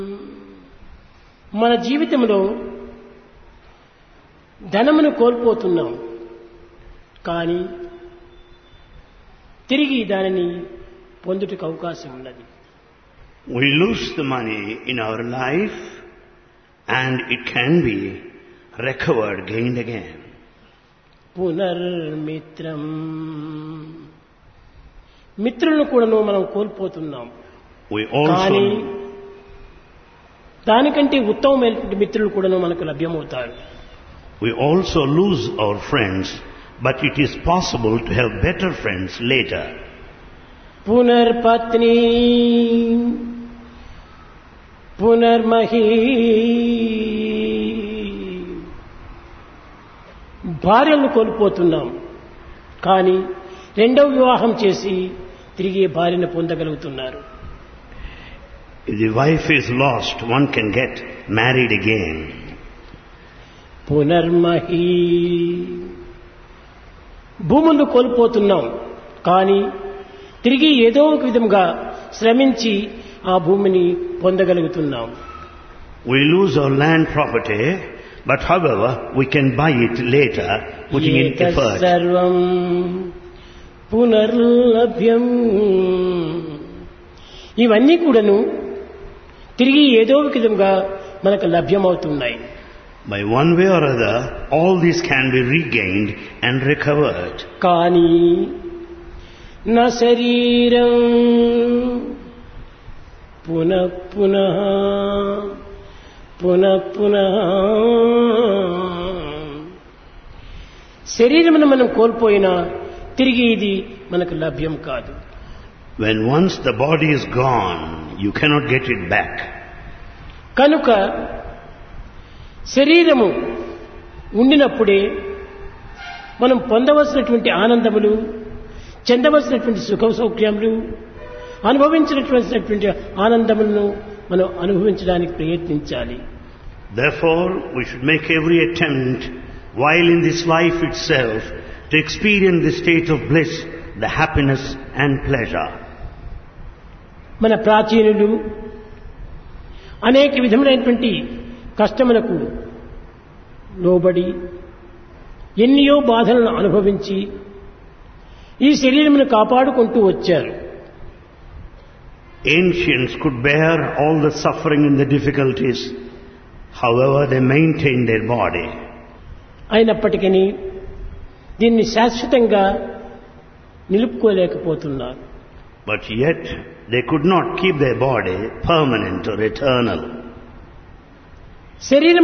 మన జీవితంలో ధనమును కోల్పోతున్నాం, కానీ తిరిగి దానిని పొందుటకు అవకాశం ఉన్నది. We lose the money in our life and it can be recovered, gained again. పునర్మిత్రం, మిత్రులను కూడాను మనం కోల్పోతున్నాం. We కానీ also దానికంటే ఉత్తమమైనటువంటి మిత్రులు కూడాను మనకు లభ్యమవుతారు. we also lose our friends, but it is possible to have better friends later. పునర్పత్ని పునర్మహీ, భార్యలను కోల్పోతున్నాం, కానీ రెండవ వివాహం చేసి తిరిగి భార్యను పొందగలుగుతున్నారు. If the wife is lost, one can get married again. పునర్మహీ, భూములను కోల్పోతున్నాం, కానీ తిరిగి ఏదో ఒక విధంగా శ్రమించి ఆ భూమిని పొందగలుగుతున్నాం. We lose our land property, but however, we can buy it later, putting in effort. సర్వం పునర్లభ్యం, ఇవన్నీ కూడాను తిరిగి ఏదో ఒక విధంగా మనకు లభ్యమవుతున్నాయి. By one way or other, all these can be regained and recovered. కానీ నా శరీరం పునః పునః పునః పునః, శరీరమును మనం కోల్పోయినా తిరిగి ఇది మనకు లభ్యం కాదు. When once the body is gone, you cannot get it back. కనుక శరీరము ఉండినప్పుడే మనం పొందవలసినటువంటి ఆనందములు, చెందవలసినటువంటి సుఖ సౌఖ్యములు, అనుభవించినటువంటి ఆనందములను మనం అనుభవించడానికి ప్రయత్నించాలి. Therefore, we should make every attempt, while in this life itself, to experience the state of bliss, the happiness and pleasure. మన ప్రాచీనులు అనేక విధములైనటువంటి కష్టములకు లోబడి ఎన్నో బాధలను అనుభవించి ఈ శరీరమును కాపాడుకుంటూ వచ్చారు. Ancients could bear all the suffering and the difficulties, however they maintained their body. అయినప్పటికీ దీన్ని శాశ్వతంగా నిలుపుకోలేకపోతున్నారు. But yet they could not keep their body permanent or eternal. శరీరం